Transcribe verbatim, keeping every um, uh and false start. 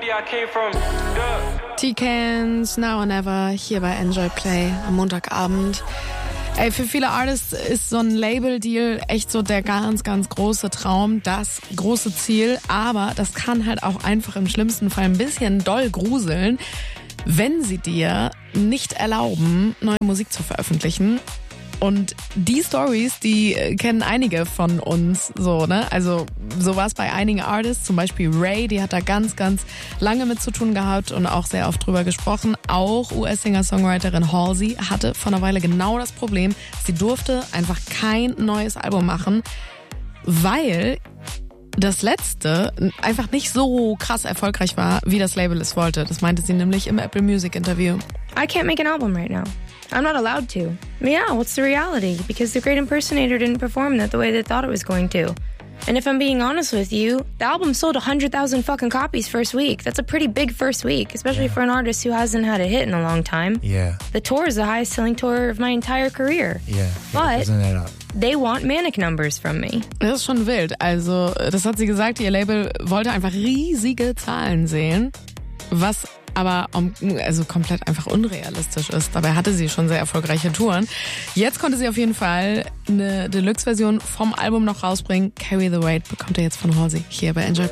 T-Cans, Now or Never, hier bei Enjoy Play am Montagabend. Ey, für viele Artists ist so ein Label-Deal echt so der ganz, ganz große Traum, das große Ziel. Aber das kann halt auch einfach im schlimmsten Fall ein bisschen doll gruseln, wenn sie dir nicht erlauben, neue Musik zu veröffentlichen. Und die Stories, die kennen einige von uns so, ne? Also so war es bei einigen Artists, zum Beispiel Ray, die hat da ganz, ganz lange mit zu tun gehabt und auch sehr oft drüber gesprochen. Auch U S-Singer-Songwriterin Halsey hatte vor einer Weile genau das Problem, sie durfte einfach kein neues Album machen, weil das letzte einfach nicht so krass erfolgreich war, wie das Label es wollte. Das meinte sie nämlich im Apple Music Interview. I can't make an album right now. I'm not allowed to. Yeah, what's the reality? Because The Great Impersonator didn't perform that the way they thought it was going to. And if I'm being honest with you, the album sold one hundred thousand fucking copies first week. That's a pretty big first week, especially yeah. for an artist who hasn't had a hit in a long time. Yeah. The tour is the highest selling tour of my entire career. Yeah. But doesn't add up. They want manic numbers from me. Das ist schon wild. Also, das hat sie gesagt, ihr Label wollte einfach riesige Zahlen sehen, was aber also komplett einfach unrealistisch ist. Dabei hatte sie schon sehr erfolgreiche Touren. Jetzt konnte sie auf jeden Fall eine Deluxe-Version vom Album noch rausbringen. Carry the Weight bekommt ihr jetzt von Halsey hier bei Enjoy.